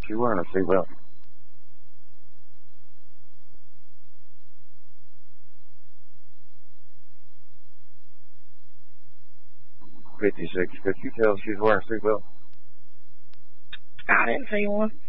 She's wearing a seatbelt. 56. Could you tell she's wearing a seatbelt? I didn't see one.